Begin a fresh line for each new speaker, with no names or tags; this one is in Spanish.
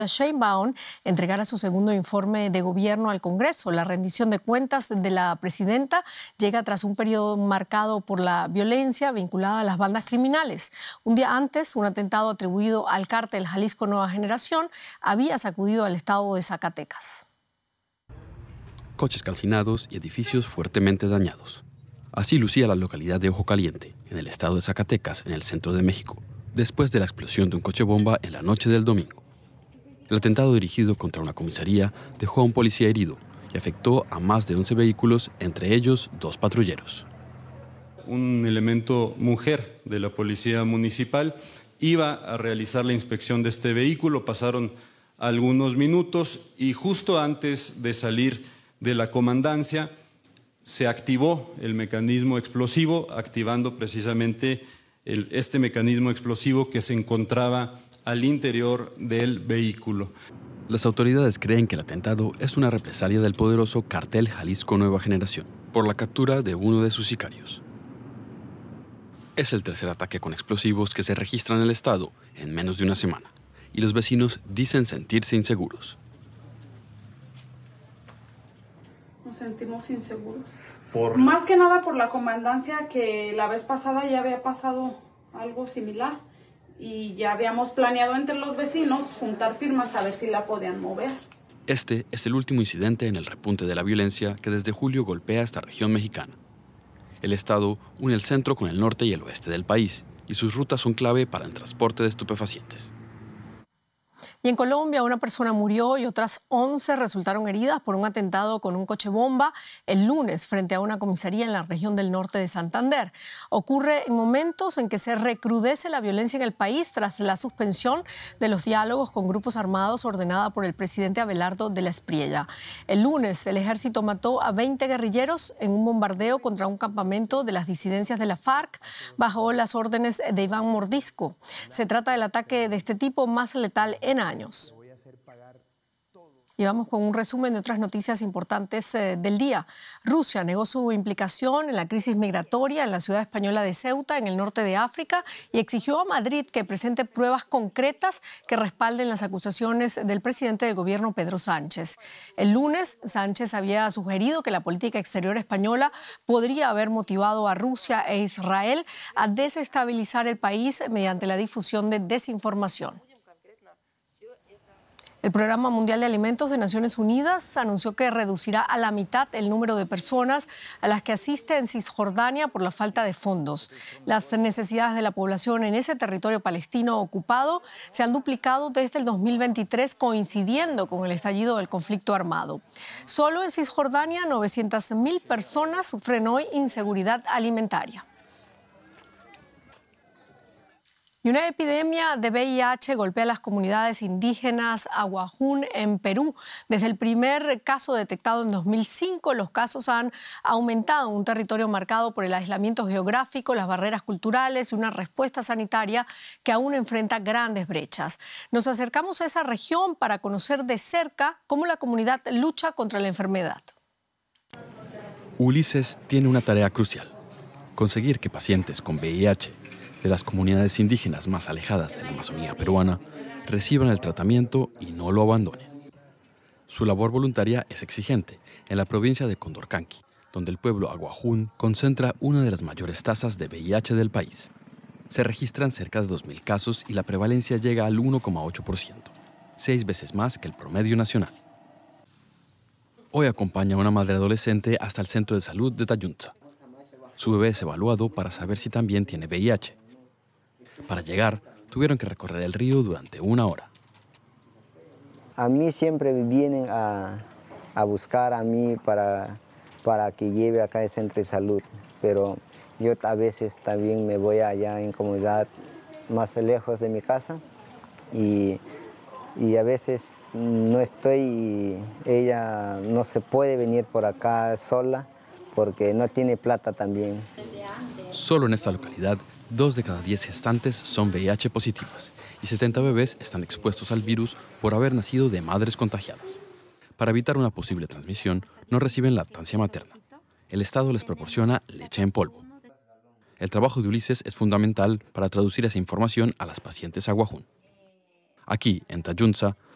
Sheinbaum entregara su segundo informe de gobierno al Congreso. La rendición de cuentas de la presidenta llega tras un periodo marcado por la violencia vinculada a las bandas criminales. Un día antes, un atentado atribuido al cártel Jalisco Nueva Generación había sacudido al estado de Zacatecas.
Coches calcinados y edificios fuertemente dañados. Así lucía la localidad de Ojo Caliente, en el estado de Zacatecas, en el centro de México, después de la explosión de un coche bomba en la noche del domingo. El atentado dirigido contra una comisaría dejó a un policía herido y afectó a más de 11 vehículos, entre ellos 2 patrulleros.
Un elemento mujer de la policía municipal iba a realizar la inspección de este vehículo. Pasaron algunos minutos y justo antes de salir de la comandancia se activó el mecanismo explosivo, activando precisamente este mecanismo explosivo que se encontraba al interior del vehículo.
Las autoridades creen que el atentado es una represalia del poderoso cártel Jalisco Nueva Generación por la captura de uno de sus sicarios. Es el tercer ataque con explosivos que se registra en el estado en menos de una semana, y los vecinos dicen sentirse inseguros.
Nos sentimos inseguros. Más que nada por la comandancia, que la vez pasada ya había pasado algo similar y ya habíamos planeado entre los vecinos juntar firmas a ver si la podían mover.
Este es el último incidente en el repunte de la violencia que desde julio golpea esta región mexicana. El estado une el centro con el norte y el oeste del país, y sus rutas son clave para el transporte de estupefacientes.
Y en Colombia, una persona murió y otras 11 resultaron heridas por un atentado con un coche bomba el lunes frente a una comisaría en la región del norte de Santander. Ocurre en momentos en que se recrudece la violencia en el país tras la suspensión de los diálogos con grupos armados ordenada por el presidente Abelardo de la Espriella. El lunes, el ejército mató a 20 guerrilleros en un bombardeo contra un campamento de las disidencias de la FARC bajo las órdenes de Iván Mordisco. Se trata del ataque de este tipo más letal en años. Y vamos con un resumen de otras noticias importantes del día. Rusia negó su implicación en la crisis migratoria en la ciudad española de Ceuta, en el norte de África, y exigió a Madrid que presente pruebas concretas que respalden las acusaciones del presidente del gobierno, Pedro Sánchez. El lunes, Sánchez había sugerido que la política exterior española podría haber motivado a Rusia e Israel a desestabilizar el país mediante la difusión de desinformación. El Programa Mundial de Alimentos de Naciones Unidas anunció que reducirá a la mitad el número de personas a las que asiste en Cisjordania por la falta de fondos. Las necesidades de la población en ese territorio palestino ocupado se han duplicado desde el 2023, coincidiendo con el estallido del conflicto armado. Solo en Cisjordania, 900.000 personas sufren hoy inseguridad alimentaria. Y una epidemia de VIH golpea a las comunidades indígenas Aguajún en Perú. Desde el primer caso detectado en 2005, los casos han aumentado en un territorio marcado por el aislamiento geográfico, las barreras culturales y una respuesta sanitaria que aún enfrenta grandes brechas. Nos acercamos a esa región para conocer de cerca cómo la comunidad lucha contra la enfermedad.
Ulises tiene una tarea crucial: conseguir que pacientes con VIH de las comunidades indígenas más alejadas de la Amazonía peruana reciban el tratamiento y no lo abandonen. Su labor voluntaria es exigente en la provincia de Condorcanqui, donde el pueblo Aguajún concentra una de las mayores tasas de VIH del país. Se registran cerca de 2.000 casos y la prevalencia llega al 1,8%, 6 veces más que el promedio nacional. Hoy acompaña a una madre adolescente hasta el centro de salud de Tayunza. Su bebé es evaluado para saber si también tiene VIH. Para llegar, tuvieron que recorrer el río durante 1 hora.
A mí siempre vienen a buscar a mí para que lleve acá el centro de salud, pero yo a veces también me voy allá en comunidad más lejos de mi casa y a veces no estoy y ella no se puede venir por acá sola porque no tiene plata también.
Solo en esta localidad, 2 de cada 10 gestantes son VIH positivas y 70 bebés están expuestos al virus por haber nacido de madres contagiadas. Para evitar una posible transmisión, no reciben lactancia materna. El Estado les proporciona leche en polvo. El trabajo de Ulises es fundamental para traducir esa información a las pacientes Aguajún. Aquí, en Tayunza,